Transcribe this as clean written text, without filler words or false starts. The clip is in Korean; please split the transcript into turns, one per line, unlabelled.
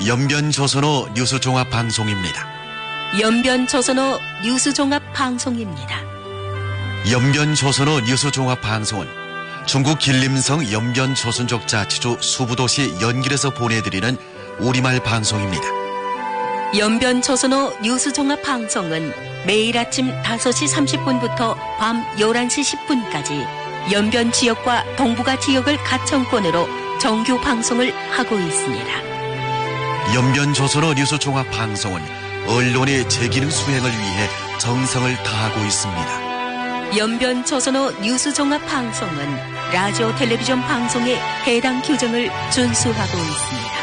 연변조선호 뉴스종합방송입니다.
연변조선호 뉴스종합방송입니다.
연변조선호 뉴스종합방송은 중국 길림성 연변조선족 자치주 수부도시 연길에서 보내드리는 우리말 방송입니다.
연변조선호 뉴스종합방송은 매일 아침 5시 30분부터 밤 11시 10분까지 연변 지역과 동북아 지역을 가청권으로 정규 방송을 하고 있습니다.
연변조선호 뉴스종합방송은 언론의 제기능 수행을 위해 정성을 다하고 있습니다.
연변조선호 뉴스종합방송은 라디오 텔레비전 방송의 해당 규정을 준수하고 있습니다.